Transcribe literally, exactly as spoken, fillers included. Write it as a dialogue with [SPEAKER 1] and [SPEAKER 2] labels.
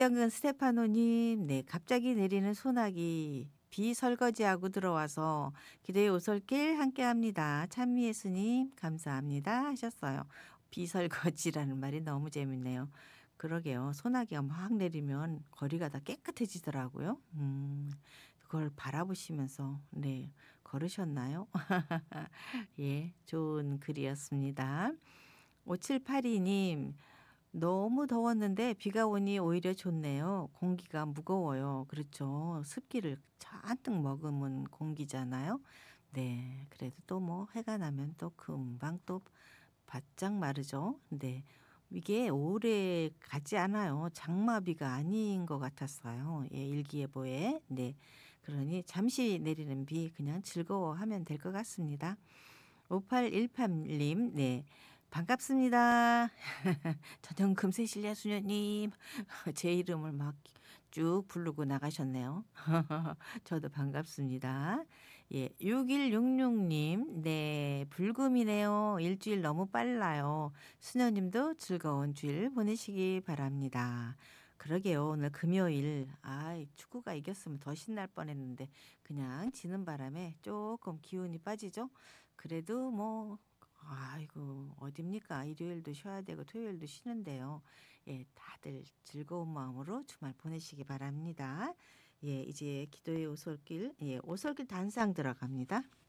[SPEAKER 1] 백정근 스테파노님, 네, 갑자기 내리는 소나기, 비 설거지하고 들어와서 기도의 오솔길 함께합니다. 찬미예수님 감사합니다 하셨어요. 비 설거지라는 말이 너무 재밌네요. 그러게요. 소나기가 막 내리면 거리가 다 깨끗해지더라고요. 음, 그걸 바라보시면서 네 걸으셨나요? 예, 좋은 글이었습니다. 오칠팔이님, 너무 더웠는데 비가 오니 오히려 좋네요. 공기가 무거워요. 그렇죠. 습기를 잔뜩 머금은 공기잖아요. 네. 그래도 또 뭐 해가 나면 또 금방 또 바짝 마르죠. 네. 이게 오래 가지 않아요. 장마비가 아닌 것 같았어요. 예, 일기예보에. 네. 그러니 잠시 내리는 비 그냥 즐거워하면 될 것 같습니다. 오팔일팔님, 네. 반갑습니다. 저녁 금세 실려 수녀님. 제 이름을 막 쭉 부르고 나가셨네요. 저도 반갑습니다. 예, 육일육육님, 네. 불금이네요. 일주일 너무 빨라요. 수녀님도 즐거운 주일 보내시기 바랍니다. 그러게요. 오늘 금요일. 아, 축구가 이겼으면 더 신날 뻔했는데 그냥 지는 바람에 조금 기운이 빠지죠. 그래도 뭐 아이고 어딥니까? 일요일도 쉬어야 되고 토요일도 쉬는데요. 예, 다들 즐거운 마음으로 주말 보내시기 바랍니다. 예, 이제 기도의 오솔길, 예, 오솔길 단상 들어갑니다.